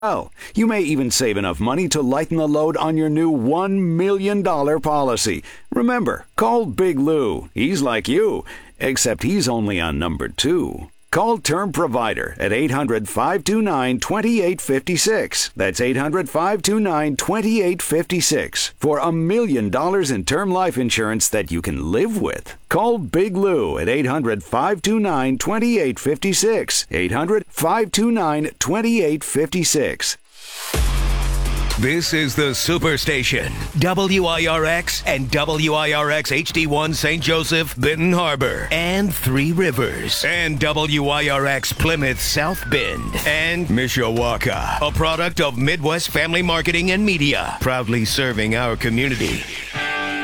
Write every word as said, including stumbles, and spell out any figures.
well. You may even save enough money to lighten the load on your new one million dollars policy. Remember, call Big Lou. He's like you, except he's only on number two. Call Term Provider at eight hundred, five two nine, two eight five six. That's eight hundred, five two nine, two eight five six for a million dollars in term life insurance that you can live with. Call Big Lou at eight hundred, five two nine, two eight five six. eight hundred, five two nine, two eight five six. This is the Superstation, W I R X and W I R X H D one Saint Joseph, Benton Harbor, and Three Rivers, and W I R X Plymouth South Bend, and Mishawaka, a product of Midwest Family Marketing and Media, proudly serving our community.